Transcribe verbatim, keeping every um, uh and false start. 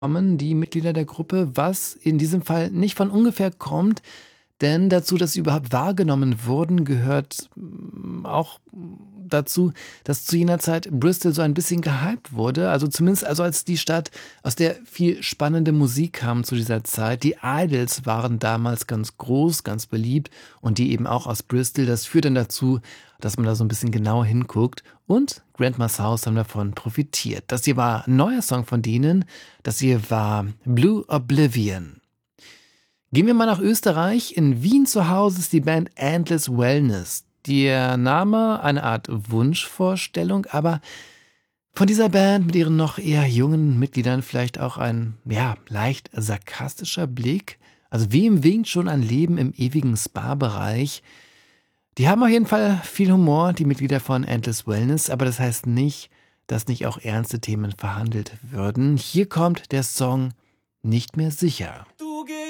kommen die Mitglieder der Gruppe, was in diesem Fall nicht von ungefähr kommt, denn dazu, dass sie überhaupt wahrgenommen wurden, gehört mm, auch dazu, dass zu jener Zeit Bristol so ein bisschen gehypt wurde. Also zumindest also als die Stadt, aus der viel spannende Musik kam zu dieser Zeit. Die Idols waren damals ganz groß, ganz beliebt und die eben auch aus Bristol. Das führt dann dazu, dass man da so ein bisschen genauer hinguckt. Und Grandma's House haben davon profitiert. Das hier war ein neuer Song von denen. Das hier war Blue Oblivion. Gehen wir mal nach Österreich. In Wien zu Hause ist die Band Endless Wellness. Der Name eine Art Wunschvorstellung, aber von dieser Band mit ihren noch eher jungen Mitgliedern vielleicht auch ein, ja, leicht sarkastischer Blick. Also wem winkt schon ein Leben im ewigen Spa-Bereich? Die haben auf jeden Fall viel Humor, die Mitglieder von Endless Wellness, aber das heißt nicht, dass nicht auch ernste Themen verhandelt würden. Hier kommt der Song Nicht mehr sicher.